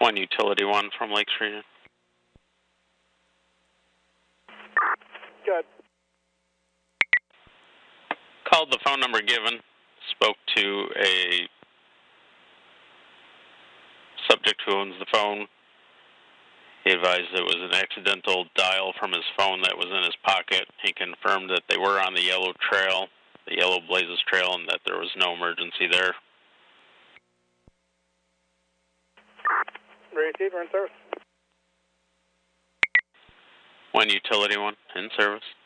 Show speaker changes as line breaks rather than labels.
One Utility One from Lakes Region.
Good.
Called the phone number given, spoke to a subject who owns the phone. He advised it was an accidental dial from his phone that was in his pocket. He confirmed that they were on the yellow trail, the Yellow Blazes Trail, and that there was no emergency there.
Receiver in service.
One Utility One in service.